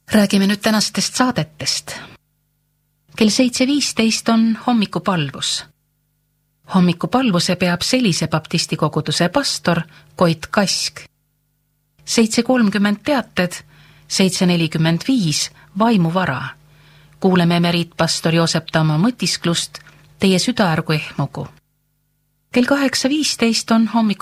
Räägime nüüd tänastest saadetest. Kell 7.15 on hommikupalvus. Hommikupalvuse peab Selise baptistikoguduse pastor Koit Kask. 7.30 teated, 7.45 vaimuvara. Kuuleme emeriitpastor Joosep Tammo mõtisklust Teie süda ärgu ehmugu. Kell 8.15 on